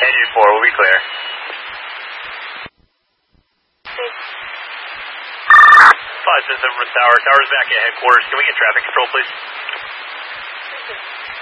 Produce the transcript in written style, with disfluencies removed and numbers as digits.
Engine 4, we'll be clear. 577 from Tower. Tower's back at headquarters. Can we get traffic control, please?